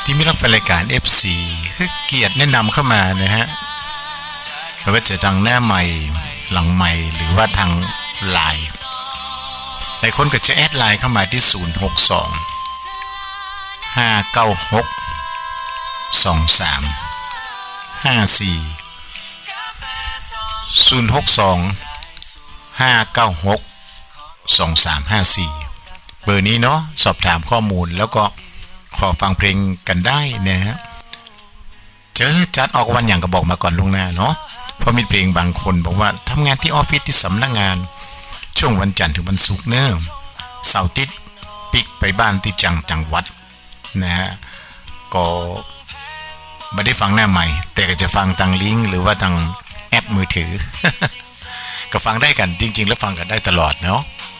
ที่มีรับฟังรายการ FC คือเกียรติแนะนำเข้ามานะฮะไม่ว่าจะทางหน้าใหม่หลังใหม่หรือว่าทางไลน์หลายคนก็จะแอดไลน์เข้ามาที่062-596-2354 เบอร์นี้เนาะสอบถามข้อมูลแล้วก็ขอฟังเพลงกันได้นะฮะเจอจัดออกวันอย่างก็บอกมาก่อนล่วงหน้าเนาะเพราะมีเพลงบางคนบอกว่าทำงานที่ออฟฟิศที่สำนักงานช่วงวันจันทร์ถึงวันศุกร์เนอะเสาร์อาทิตย์ปิกไปบ้านที่จังหวัดนะฮะก็ไม่ได้ฟังหน้าใหม่แต่ก็จะฟังทางลิงก์หรือว่าทางแอปมือถือ ก็ฟังได้กันจริงๆแล้วฟังกันได้ตลอดเนาะ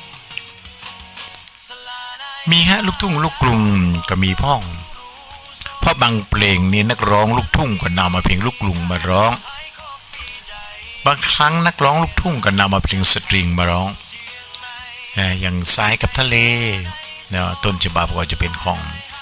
มีฮะลูกทุ่งลูกกรุงก็มีพ่องเพราะบางเพลงนี่นักร้องลูกทุ่งก็นำมาเพลงลูกกรุงมาร้องบางครั้งนักร้องลูกทุ่งก็นำมาเพลงสตริงมาร้องอย่างทรายกับทะเลเนาะต้นฉบับก็จะเป็นของ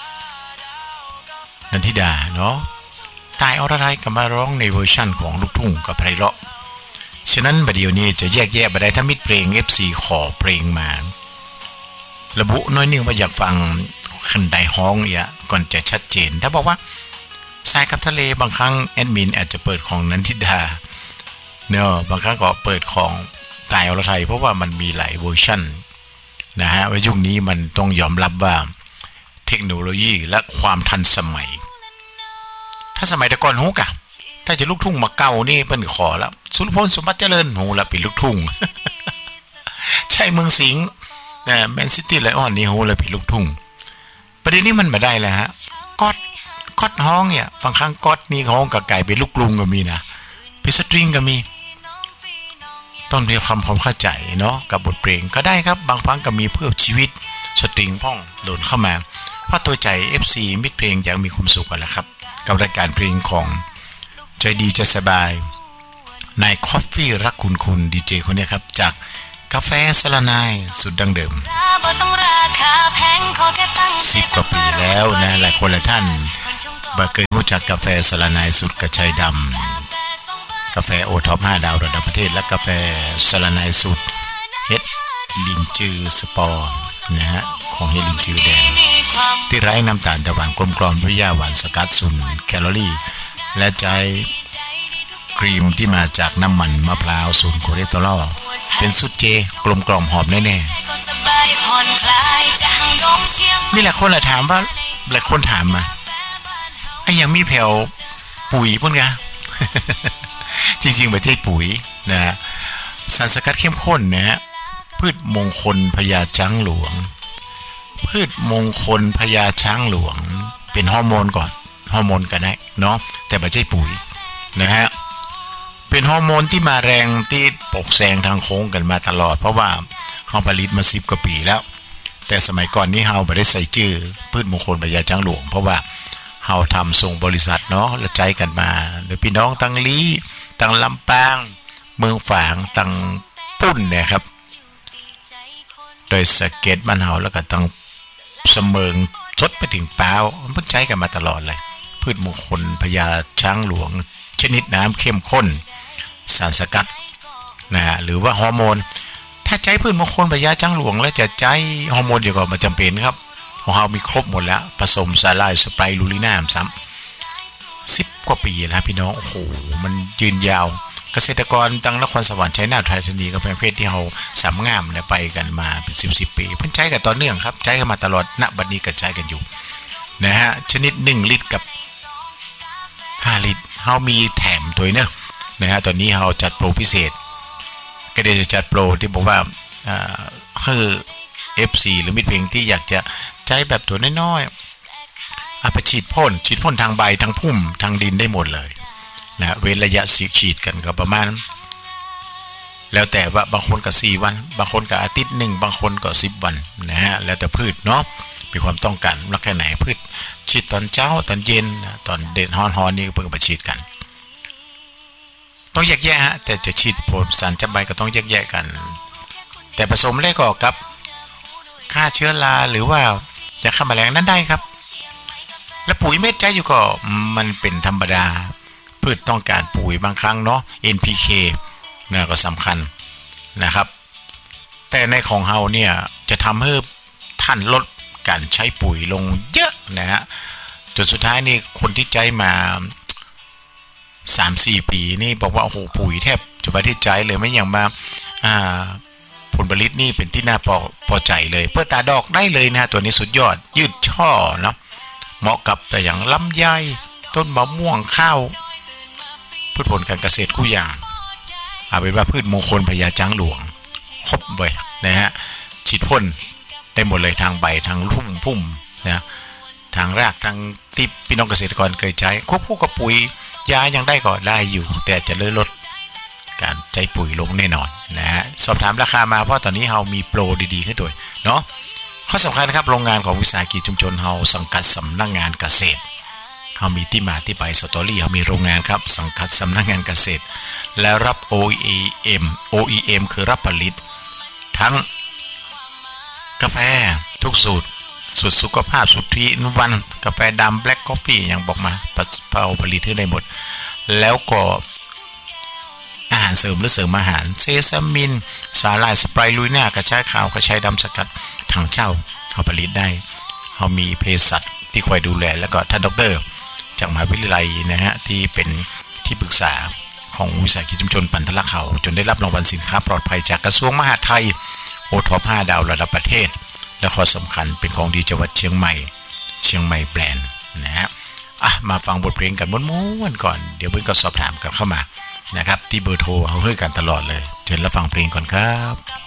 นันทิดาเนาะตายอรไทยก็มาร้องในเวอร์ชั่นของลูกทุ่งกับไพเราะฉะนั้นบัดเดี๋ยวนี้จะแยกแยะไปได้ถ้ามิตรเพลง FC ขอเพลงมาระบุน้อยนึงว่าอยากฟังคันใดฮ้องเนี่ยก่อนจะชัดเจนถ้าบอกว่าทรายกับทะเลบางครั้งแอดมินอาจจะเปิดของนันทิดาเนาะบางครั้งก็เปิดของตายอรไทยเพราะว่ามันมีหลายเวอร์ชั่นนะฮะว่ายุคนี้มันต้องยอมรับว่าเทคโนโลยีและความทันสมัยถ้าสมัยแต่ก่อนฮู้กะถ้าจะลูกทุ่งมาเก่านี่เพิ่นขอแล้วสุรพลสมบัติเจริญฮู้แล้วเป็นลูกทุ่ง ใช่เมืองสิงห์แมนซิตี้ไลออนนี่ฮู้แล้วเป็นลูกทุ่งประเด็นนี้มันบ่ได้แล้วฮะก๊อดฮ้องเนี่ยบางครั้งก๊อดนี่ฮ้องก็กลายเป็นลูกกรุงก็มีนะเป็นสตริงก็มีต้องมีความเข้าใจเนาะกับบทเพลงก็ได้ครับบางครั้งก็มีเพื่อชีวิตสตริงพ่องโดนเข้ามาเพราะตัวใจ FC มิตรเพลงอยากมีความสุขกันแหละครับกับรายการเพลงของใจดีใจสบายนายคอฟฟี่รักคุณดีเจคนนี้ครับจากกาแฟสลานายสุดดังเดิม10 กว่าปีแล้วนะหลายคนหลายท่านบ่เคยรู้จักกาแฟสลานายสุดกระชายดำกาแฟโอท็อป5 ดาวระดับประเทศและกาแฟสลานายสุดเฮ็ดลินจือสปอร์นะฮะของเฮ็ดลินจือแดงที่ไร้น้ำตาลแต่หวานกลมกล่อมด้วยหวานสกัด0 แคลอรี่และใจครีมที่มาจากน้ำมันมะพร้าว0 คอเลสเตอรอลเป็นสูตรเจกลมกล่อมหอมแน่ๆมีหลายคนถามว่าหลายคนถามมาไอ้ยังมีแผ่วปุ๋ยพุ่นกะ จริงๆไม่ใช่ปุ๋ยนะสารสกัดเข้มข้นนะฮะพืชมงคลพญาช้างหลวงพืชมงคลพญาช้างหลวงเป็นฮอร์โมนก่อนฮอร์โมนก็ได้เนาะแต่ไม่ใช่ปุ๋ยนะฮะเป็นฮอร์โมนที่มาแรงที่ปกแซงทางโค้งกันมาตลอดเพราะว่าเขาผลิตมา10 กว่าปีแล้วแต่สมัยก่อนนี้เราไม่ได้ใส่ชื่อพืชมงคลพญาช้างหลวงเพราะว่าเราทำส่งบริษัทเนาะแล้วใจกันมาโดยพี่น้องตั้งลีตั้งลำปางเมืองฝางตั้งปุ้นเนี่ยครับโดยสเก็ตบ้านเฮาแล้วก็ตั้งเสมิงชดไปถึงเปล่ามันใจกันมาตลอดเลยพืชมงคลพญาช้างหลวงชนิดน้ำเข้มข้นสารสกัดนะหรือว่าฮอร์โมนถ้าใจพืชมงคลพญาช้างหลวงแล้วจะใจฮอร์โมนเดียวก็ไม่จำเป็นครับของเรามีครบหมดแล้วผสมสาลายสไปรูลิน่าซ้ำ10 กว่าปีแล้วพี่น้องโอ้โหมันยืนยาวเกษตรกรตั้งนครสวรรค์ชัยนาทราชบุรีกับแฟนเพจที่เราสามงามเนี่ยไปกันมาเป็น10 ปีเพิ่นใช้กันต่อเนื่องครับใช้กันมาตลอดณบัดนี้ก็ใช้กันอยู่นะฮะชนิด1 ลิตรกับ5 ลิตรเรามีแถมตัวนะฮะตอนนี้เราจัดโปรพิเศษก็เดี๋ยวจะจัดโปรที่บอกว่าคือ FC หรือมิตรเพลงที่อยากจะใช้แบบตัวน้อยๆไปฉีดพ่นทางใบทางพุ่มทางดินได้หมดเลยนะเว้นระยะฉีดกันก็ประมาณแล้วแต่ว่าบางคนก็4 วันบางคนก็อาทิตย์1บางคนก็10 วันนะฮะแล้วแต่พืชเนาะมีความต้องการรักแค่ไหนพืชฉีดตอนเช้าตอนเย็นตอนเด่นฮ้อนๆนี่เพิ่งไปฉีดกันต้องแยกแยะฮะแต่จะฉีดพ่นสารจับใบก็ต้องแยกแยะกันแต่ผสมแล้วก็กับฆ่าเชื้อราหรือว่าจะฆ่าแมลงนั้นได้ครับและปุ๋ยเม็ดใจอยู่ก็มันเป็นธรรมดาพืชต้องการปุ๋ยบางครั้งเนาะ NPK นะก็สำคัญนะครับแต่ในของเฮาเนี่ยจะทำให้ท่านลดการใช้ปุ๋ยลงเยอะนะฮะจนสุดท้ายนี่คนที่ใจมา 3-4 ปีนี่บอกว่าโอ้โหปุ๋ยแทบจะไม่ได้ใจเลยไม่อย่างมาผลผลิตนี่เป็นที่น่าพอใจเลยเพื่อตาดอกได้เลยนะตัวนี้สุดยอดยืดช่อเนาะเหมาะกับแต่อย่างลำไยต้นมะม่วงข้าวพืชผลการเกษตรคู่อย่างเอาเป็นว่าพืชมงคลพญาจ้างหลวงครบเลยนะฮะฉีดพ่นได้หมดเลยทางใบทางพุ่มนะทางรากทางที่พี่น้องเกษตรกรเคยใช้ควบคู่กับปุ๋ยยายังได้ก็ได้อยู่แต่จะลดการใช้ปุ๋ยลงแน่นอนนะฮะสอบถามราคามาเพราะตอนนี้เรามีโปรดีๆขึ้นด้วยเนาะข้อสำคัญครับโรงงานของวิสาหกิจชุมชนเราสังกัดสำนักงานเกษตรเรามีที่มาที่ไปสตอรี่เรามีโรงงานครับสังกัดสำนักงานเกษตรแล้วรับ OEM คือรับผลิตทั้งกาแฟทุกสูตรสุขภาพสุดที่วันกาแฟดำแบล็คกาแฟอย่างบอกมาผลิตให้ได้หมดแล้วก็อาหารเสริมหรือเสริมอาหารเซซามินสาหร่ายสไปรูน่ากระชายขาวกระชายดำสกัดถังเจ้าเขาผลิตได้เขามีเภสัชที่คอยดูแลแล้วก็ท่านดร.จากมหาวิทยาลัยนะฮะที่เป็นที่ปรึกษาของวิสาหกิจชุมชนปันทละเขาจนได้รับรางวัลสินค้าปลอดภัยจากกระทรวงมหาดไทยโอท็อป5 ดาวระดับประเทศและข้อสำคัญเป็นของดีจังหวัดเชียงใหม่แบรนด์นะฮะมาฟังบทเพลงกันม้วนๆก่อนเดี๋ยวเบิ้ลก็สอบถามกันเข้ามานะครับที่เบอร์โทรเขาให้กันตลอดเลยเชิญรับฟังเพลงก่อนครับ